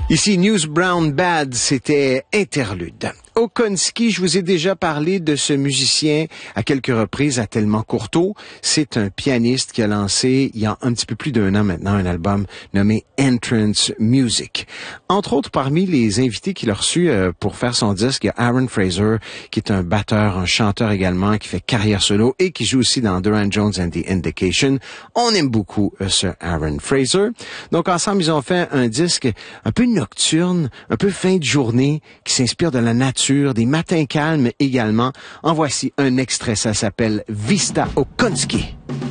Ici, News Brown Bad, c'était Interlude. Okonski, je vous ai déjà parlé de ce musicien à quelques reprises à Tellement Courteau. C'est un pianiste qui a lancé, il y a un petit peu plus d'un an maintenant, un album nommé Entrance Music. Entre autres, parmi les invités qu'il a reçus pour faire son disque, il y a Aaron Fraser, qui est un batteur, un chanteur également, qui fait carrière solo et qui joue aussi dans Duran Jones and the Indication. On aime beaucoup ce Aaron Fraser. Donc ensemble, ils ont fait un disque un peu nocturne, un peu fin de journée, qui s'inspire de la nature, des matins calmes également. En voici un extrait, ça s'appelle Vista Okonski.